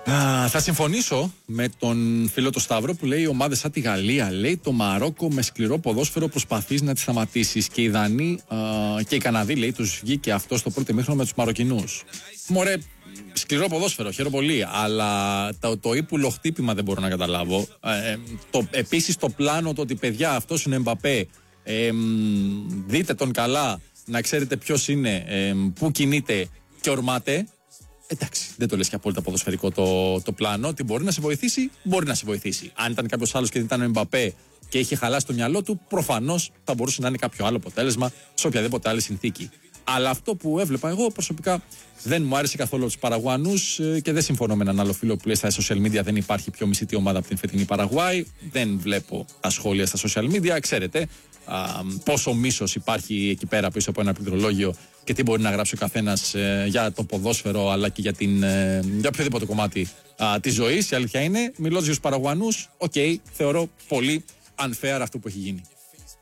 Θα συμφωνήσω με τον φίλο του Σταύρο που λέει: ομάδες σαν τη Γαλλία, λέει, το Μαρόκο με σκληρό ποδόσφαιρο προσπαθείς να τις σταματήσεις. Και οι Δανείοι και οι Καναδοί, λέει, τους βγήκε αυτό στο πρώτο ημίχρονο με τους Μαροκινούς. Μωρέ, σκληρό ποδόσφαιρο, χαίρομαι πολύ. Αλλά το ύπουλο χτύπημα δεν μπορώ να καταλάβω. Επίσης το πλάνο, το ότι παιδιά αυτός είναι Εμπαπέ, δείτε τον καλά, να ξέρετε ποιος είναι, πού κινείται και ορμάται. Εντάξει, δεν το λες και απόλυτα ποδοσφαιρικό το πλάνο. Ότι μπορεί να σε βοηθήσει, μπορεί να σε βοηθήσει. Αν ήταν κάποιος άλλος και δεν ήταν ο Εμπαπέ και είχε χαλάσει το μυαλό του, προφανώς θα μπορούσε να είναι κάποιο άλλο αποτέλεσμα σε οποιαδήποτε άλλη συνθήκη. Αλλά αυτό που έβλεπα εγώ προσωπικά δεν μου άρεσε καθόλου τους Παραγουανούς και δεν συμφωνώ με έναν άλλο φίλο που λέει στα social media δεν υπάρχει πιο μισητή ομάδα από την φετινή Παραγουάη. Δεν βλέπω τα σχόλια στα social media. Ξέρετε πόσο μίσος υπάρχει εκεί πέρα πίσω από ένα πληκτρολόγιο και τι μπορεί να γράψει ο καθένας για το ποδόσφαιρο αλλά και για οποιοδήποτε κομμάτι της ζωής. Η αλήθεια είναι, μιλώντας για τους Παραγουανούς, θεωρώ πολύ unfair αυτό που έχει γίνει.